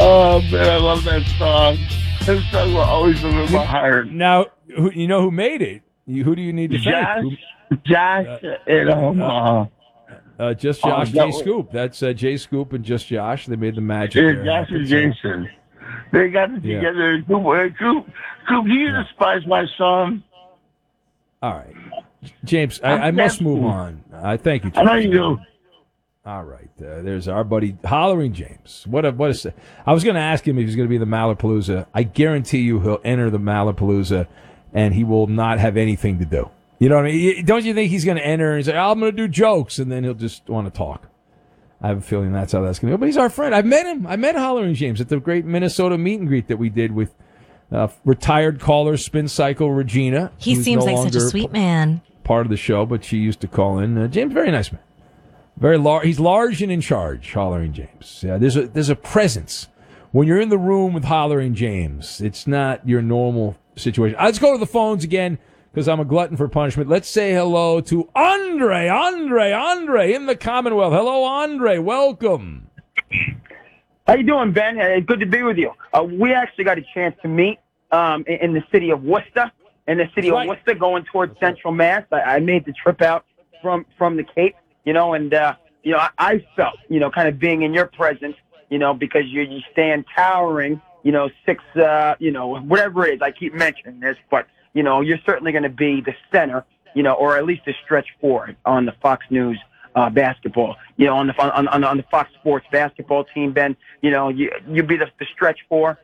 Oh man, I love that song. That song will always live in my heart. Now, you know who made it? Who do you need to thank? Josh, Just Josh, that Jay was- Scoop. That's Jay Scoop and Just Josh. They made the magic there. Josh and So- Jason. They got it Yeah. together. Coop, do you despise my song? All right. James, I must move on. I thank you, I James. know you do. All right. There's our buddy Hollering James. What a I was going to ask him if he's going to be in the Malapalooza. I guarantee you he'll enter the Malapalooza and he will not have anything to do. You know what I mean? Don't you think he's going to enter and say, I'm going to do jokes, and then he'll just want to talk? I have a feeling that's how that's going to go. But he's our friend. I've met him. I met Hollering James at the great Minnesota meet and greet that we did with retired caller Spin Cycle Regina. He who's seems no like such a longer sweet man. part of the show, but she used to call in. James, very nice man. Very large. He's large and in charge, Hollering James. Yeah, there's a presence. When you're in the room with Hollering James, it's not your normal situation. Let's go to the phones again, because I'm a glutton for punishment. Let's say hello to Andre in the Commonwealth. Hello, Andre. Welcome. How you doing, Ben? Good to be with you. We actually got a chance to meet in the city of Worcester. In the city of Worcester, going towards Central Mass. I made the trip out from the Cape, and I felt, kind of being in your presence, because you stand towering, 6, whatever it is. I keep mentioning this, but you're certainly going to be the center, or at least a stretch forward on the Fox News basketball, on the Fox Sports basketball team, Ben. You be the stretch four,